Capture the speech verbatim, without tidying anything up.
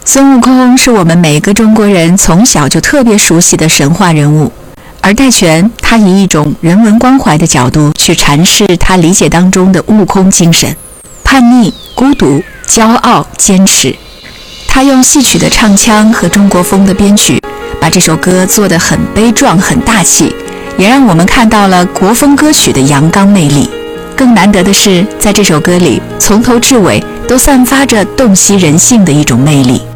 孙悟空是我们每个中国人从小就特别熟悉的神话人物，而戴荃他以一种人文关怀的角度去阐释他理解当中的悟空精神：叛逆、孤独、骄傲、坚持。他用戏曲的唱腔和中国风的编曲，把这首歌做得很悲壮、很大气，也让我们看到了国风歌曲的阳刚魅力。更难得的是，在这首歌里，从头至尾都散发着洞悉人性的一种魅力。